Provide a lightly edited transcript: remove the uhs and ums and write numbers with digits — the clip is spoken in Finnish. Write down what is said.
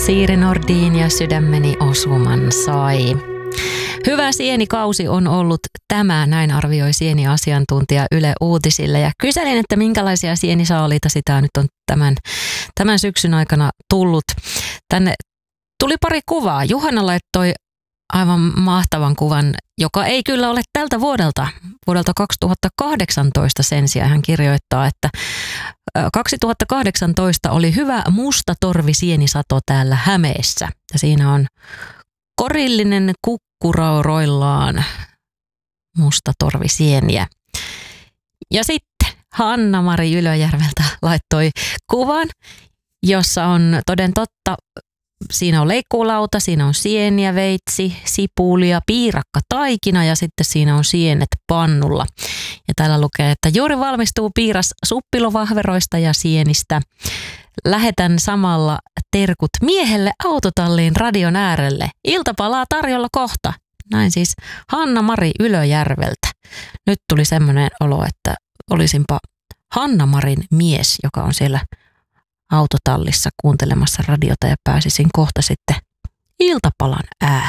Siiri Nordin ja Sydämeni osuman sai. Hyvä sienikausi on ollut tämä, näin arvioi sieniasiantuntija Yle Uutisille. Ja kyselin, että minkälaisia sienisaaliita sitä nyt on tämän syksyn aikana tullut. Tänne tuli pari kuvaa. Juhana laittoi aivan mahtavan kuvan, joka ei kyllä ole tältä vuodelta 2018 sen sijaan. Hän kirjoittaa, että 2018 oli hyvä mustatorvisienisato täällä Hämeessä. Ja siinä on korillinen kukkurauroillaan mustatorvisieniä. Ja sitten Hanna-Mari Ylöjärveltä laittoi kuvan, jossa on toden totta, siinä on leikkuulauta, siinä on sieniä, veitsi, sipulia, piirakka, taikina ja sitten siinä on sienet pannulla. Ja täällä lukee, että juuri valmistuu piiras suppilovahveroista ja sienistä. Lähetän samalla terkut miehelle autotalliin radion äärelle. Iltapalaa tarjolla kohta. Näin siis Hanna-Mari Ylöjärveltä. Nyt tuli semmoinen olo, että olisinpa Hanna-Marin mies, joka on siellä autotallissa kuuntelemassa radiota ja pääsisin kohta sitten iltapalan ääreen.